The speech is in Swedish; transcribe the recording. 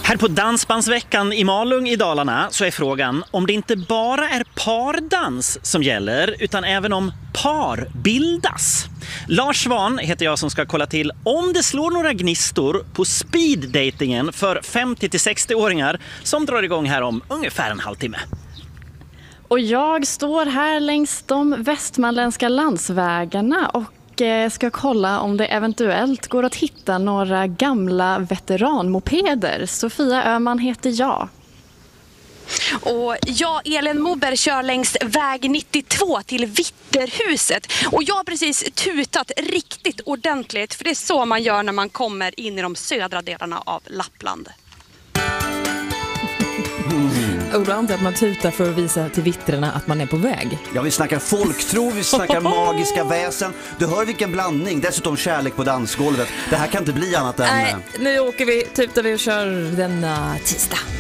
Här på Dansbandsveckan i Malung i Dalarna så är frågan om det inte bara är pardans som gäller utan även om par bildas. Lars Svan heter jag som ska kolla till om det slår några gnistor på speeddatingen för 50-60-åringar som drar igång här om ungefär en halvtimme. Och jag står här längs de västmanländska landsvägarna och ska kolla om det eventuellt går att hitta några gamla veteranmopeder. Sofia Öhman heter jag. Och jag, Elin Moberg, kör längs väg 92 till Vitterhuset. Och jag har precis tutat riktigt ordentligt, för det är så man gör när man kommer in i de södra delarna av Lappland. Oroande att man tutar för att visa till vittrarna att man är på väg. Ja, vi snackar folktro, vi snackar magiska väsen. Du hör vilken blandning, dessutom kärlek på dansgolvet. Det här kan inte bli annat än... Nej, nu åker vi, tutar vi och kör denna tisdag.